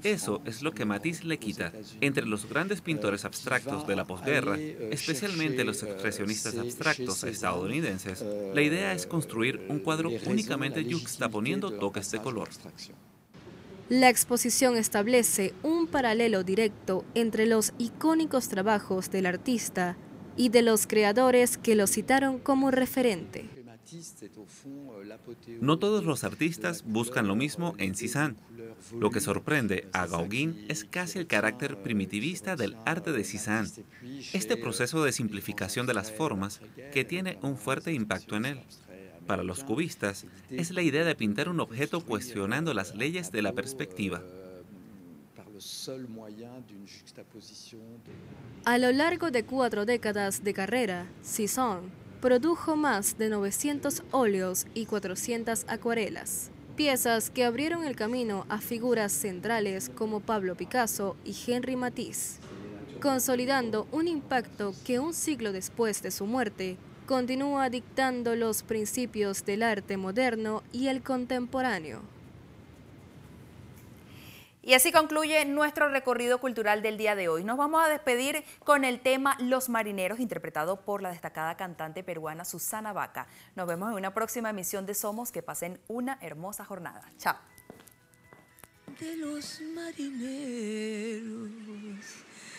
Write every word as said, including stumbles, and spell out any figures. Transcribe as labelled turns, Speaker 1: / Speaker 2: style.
Speaker 1: Eso es lo que Matisse le quita. Entre los grandes pintores abstractos de la posguerra, especialmente los expresionistas abstractos estadounidenses, la idea es construir un cuadro únicamente yuxtaponiendo toques de color.
Speaker 2: La exposición establece un paralelo directo entre los icónicos trabajos del artista y de los creadores que lo citaron como referente.
Speaker 1: No todos los artistas buscan lo mismo en Cézanne. Lo que sorprende a Gauguin es casi el carácter primitivista del arte de Cézanne, este proceso de simplificación de las formas que tiene un fuerte impacto en él. Para los cubistas, es la idea de pintar un objeto cuestionando las leyes de la perspectiva.
Speaker 2: A lo largo de cuatro décadas de carrera, Cézanne produjo más de novecientos óleos y cuatrocientas acuarelas, piezas que abrieron el camino a figuras centrales como Pablo Picasso y Henri Matisse, consolidando un impacto que un siglo después de su muerte continúa dictando los principios del arte moderno y el contemporáneo.
Speaker 3: Y así concluye nuestro recorrido cultural del día de hoy. Nos vamos a despedir con el tema Los Marineros, interpretado por la destacada cantante peruana Susana Baca. Nos vemos en una próxima emisión de Somos. Que pasen una hermosa jornada. Chao.
Speaker 4: De los marineros